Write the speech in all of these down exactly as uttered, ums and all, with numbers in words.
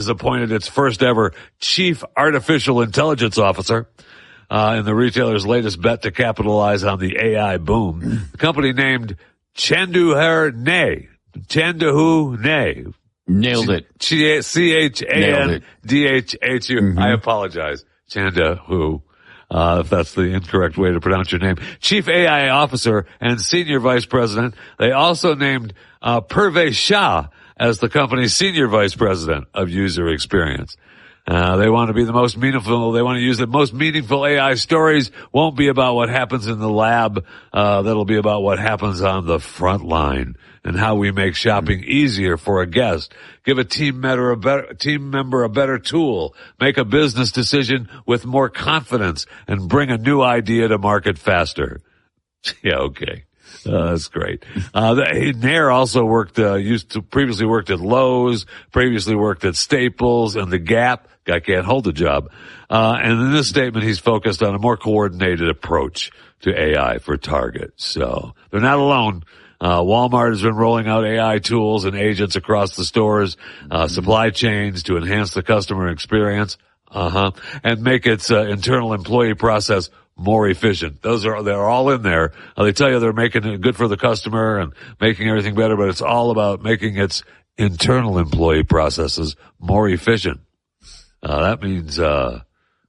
has appointed its first ever chief artificial intelligence officer. Uh, in the retailer's latest bet to capitalize on the A I boom. The company named Chanduher Ne. Chanduhu Ne. Nailed it. C H A N D H H U. Mm-hmm. I apologize. Chanduhu. Uh, if that's the incorrect way to pronounce your name. Chief A I Officer and Senior Vice President. They also named, uh, Purvesh Shah as the company's Senior Vice President of User Experience. Uh, they want to be the most meaningful, they want to use the most meaningful A I stories. Won't be about what happens in the lab. Uh, that'll be about what happens on the front line and how we make shopping easier for a guest. Give a team member a better, team member a better tool. Make a business decision with more confidence and bring a new idea to market faster. Yeah, okay. Uh, that's great. Uh, Nair also worked, uh, used to previously worked at Lowe's, previously worked at Staples and the Gap. Guy can't hold a job. Uh, and in this statement, he's focused on a more coordinated approach to A I for Target. So they're not alone. Uh, Walmart has been rolling out A I tools and agents across the stores, uh, supply chains to enhance the customer experience. Uh-huh. And make its, uh, internal employee process more efficient. Those are, they're all in there. Uh, they tell you they're making it good for the customer and making everything better, but it's all about making its internal employee processes more efficient. Uh, that means, uh,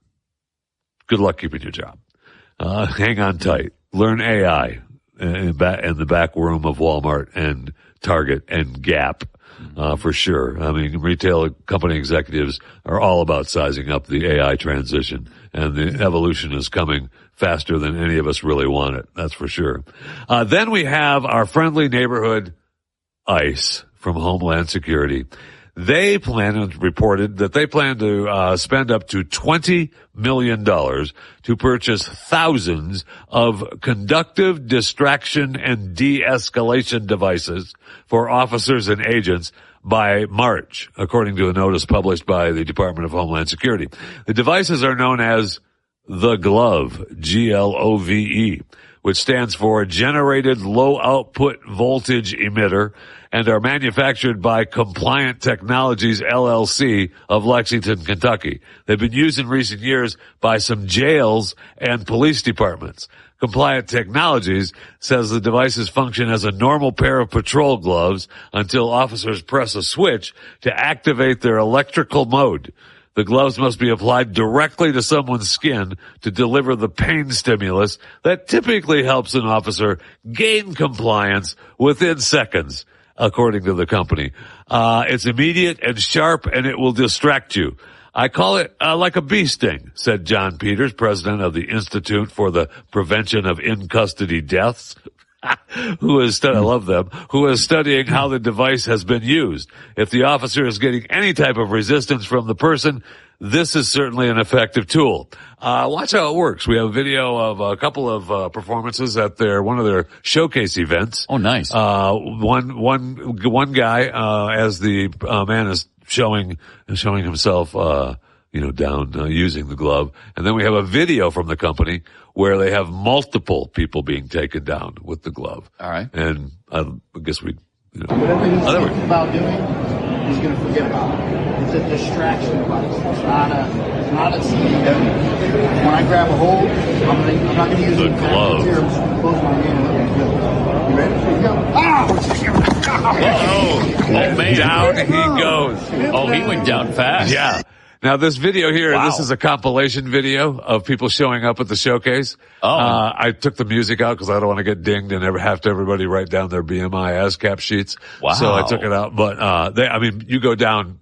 good luck keeping your job. Uh, hang on tight. Learn A I in, ba- in the back room of Walmart and Target and Gap. Uh, for sure. I mean, retail company executives are all about sizing up the A I transition, and the evolution is coming faster than any of us really want it. That's for sure. Uh, then we have our friendly neighborhood ICE from Homeland Security. They plan and reported that they plan to uh, spend up to twenty million dollars to purchase thousands of conductive distraction and de-escalation devices for officers and agents by March, according to a notice published by the Department of Homeland Security. The devices are known as the Glove, G L O V E, which stands for Generated Low Output Voltage Emitter, and are manufactured by Compliant Technologies, L L C, of Lexington, Kentucky. They've been used in recent years by some jails and police departments. Compliant Technologies says the devices function as a normal pair of patrol gloves until officers press a switch to activate their electrical mode. The gloves must be applied directly to someone's skin to deliver the pain stimulus that typically helps an officer gain compliance within seconds, according to the company. Uh, it's immediate and sharp, and it will distract you. I call it uh, like a bee sting, said John Peters, president of the Institute for the Prevention of In-Custody Deaths, who is, stu- I love them, who is studying how the device has been used. If the officer is getting any type of resistance from the person, this is certainly an effective tool. Uh, watch how it works. We have a video of a couple of uh, performances at their, one of their showcase events. Oh, nice. Uh, one, one, one guy, uh, as the uh, man is showing, showing himself, uh, you know, down, uh, using the glove. And then we have a video from the company where they have multiple people being taken down with the glove. All right. And I guess we, you know. Whatever he's thinking about doing, he's going to forget about it. It's a distraction device. It's not a, it's not a sleep. When I grab a hold, I'm, gonna, I'm not going to use the it. glove. Here, I'm just going to close my hand and let me go. You ready? Here we go. Ah! Oh, oh man. Down he goes. Oh, he went down fast. Yeah. Now this video here, Wow. this is a compilation video of people showing up at the showcase. Oh. Uh, I took the music out because I don't want to get dinged and ever have to everybody write down their B M I ASCAP sheets. Wow. So I took it out. But, uh, they, I mean, you go down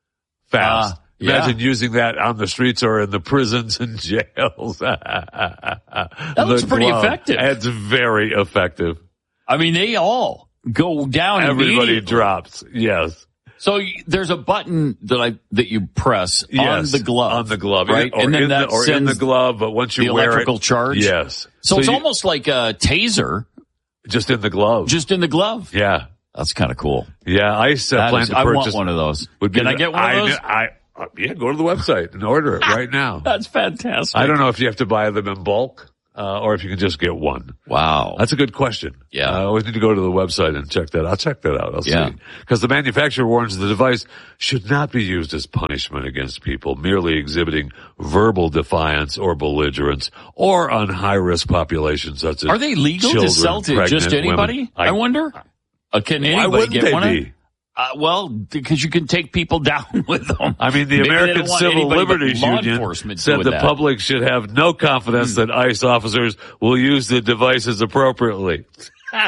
fast. Uh, yeah. Imagine using that on the streets or in the prisons and jails. That looks pretty glove. effective. It's very effective. I mean, they all go down Everybody immediately. drops. Yes. So y- there's a button that I that you press Yes, on the glove, on the glove, right? or and then in that the, or sends in the glove. But once you the wear electrical it, charge. yes. So, it's you- almost like a taser, just in the glove. just in the glove. yeah, That's kind of cool. yeah. I used to That plan is- to I purchase. want one of those. would be Can I the- get one of those? I, I, yeah, go to the website and order it right now. That's fantastic. I don't know if you have to buy them in bulk. Uh, or if you can just get one. Wow. That's a good question. Yeah. I always need to go to the website and check that. I'll check that out. I'll Yeah. see. Because the manufacturer warns the device should not be used as punishment against people merely exhibiting verbal defiance or belligerence or on high-risk populations such as Are they legal children, to sell to pregnant just anybody? women. I, I wonder. Uh, can Why anybody wouldn't get they one? be? Uh, well, because you can take people down with them. I mean, the Maybe they American don't want Civil anybody but Liberties law Union enforcement said doing the that. public should have no confidence that ICE officers will use the devices appropriately. Oh,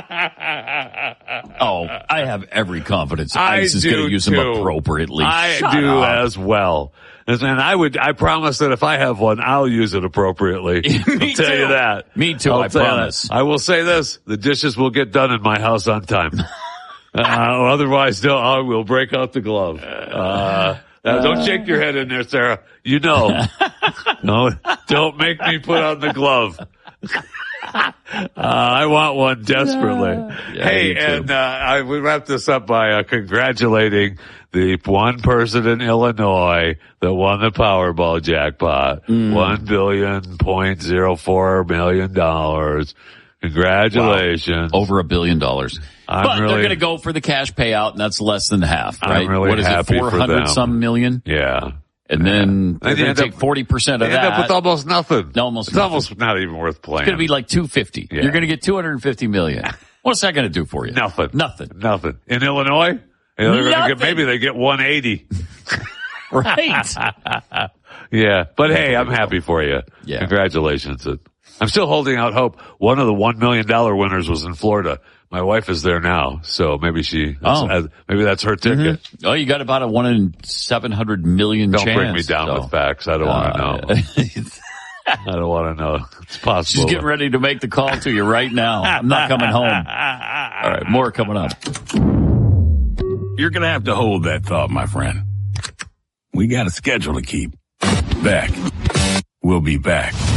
I have every confidence I ICE is do going to use too. them appropriately. I Shut do up. as well. And I would, I promise that if I have one, I'll use it appropriately. Me I'll tell too. you that. Me too, I'll I tell you promise. that. I will say this, the dishes will get done in my house on time. uh, otherwise, no, I will break out the glove. Uh, now don't shake your head in there, Sarah. You know. No, don't make me put on the glove. Uh, I want one desperately. Yeah, hey, me too. and uh, I we wrap this up by uh, congratulating the one person in Illinois that won the Powerball jackpot, Mm. one billion point zero four million dollars. Congratulations! Over a billion dollars. I'm but really- they're going to go for the cash payout, and that's less than half, I'm right? really what is happy it, for four hundred them. some million? Yeah. And then they're And you going end to up- take forty percent They of end that. up with almost nothing. Almost it's nothing. almost not even worth playing. It's going to be like two hundred fifty. Yeah. You're going to get two hundred fifty million. What's that going to do for you? Nothing. Nothing. Nothing. In Illinois, they're gonna Nothing. get, maybe they get one eighty. Right. Yeah, but hey, I'm happy for you. Yeah. Congratulations. I'm still holding out hope. One of the one million dollar winners was in Florida. My wife is there now, so maybe she, Oh. uh, maybe that's her ticket. Oh, you got about a one in seven hundred million Don't chance. bring me down so. with facts. I don't want to Uh, know. I don't want to know. It's possible. She's getting ready to make the call to you right now. I'm not coming home. All right, more coming up. You're going to have to hold that thought, my friend. We got a schedule to keep. Back. We'll be back.